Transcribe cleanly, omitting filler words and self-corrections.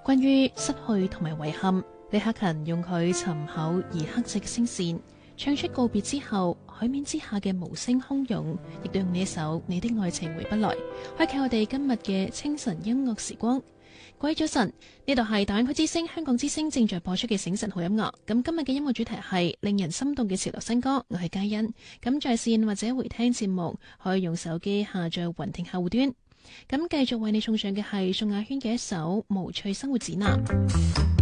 關於失去同埋遺憾，李克勤用佢沉厚而克制嘅聲線唱出告別之後海面之下嘅無聲洶湧，亦都用呢一首《你的愛情回不來》開啟我哋今日嘅清晨音樂時光。各位早晨，呢度係大灣區之聲香港之聲正在播出嘅醒晨好音樂。咁今日嘅音樂主題係令人心動嘅潮流新歌，我係嘉欣。咁在線或者回聽節目可以用手機下載雲聽客戶端。咁繼續為你送上嘅係宋亞軒嘅一首《無趣生活指南》。